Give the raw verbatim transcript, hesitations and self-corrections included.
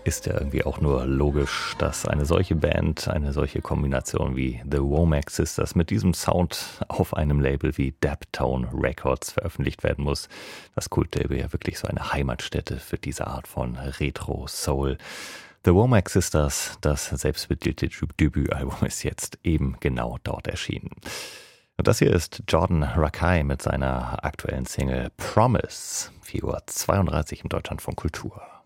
Ist ja irgendwie auch nur logisch, dass eine solche Band, eine solche Kombination wie The Womack Sisters mit diesem Sound auf einem Label wie Daptone Records veröffentlicht werden muss. Das Kultlabel ja wirklich so eine Heimatstätte für diese Art von Retro-Soul. The Womack Sisters, das selbstbetitelte Debütalbum, ist jetzt eben genau dort erschienen. Und das hier ist Jordan Rakei mit seiner aktuellen Single Promise, vier Uhr zweiunddreißig im Deutschlandfunk Kultur.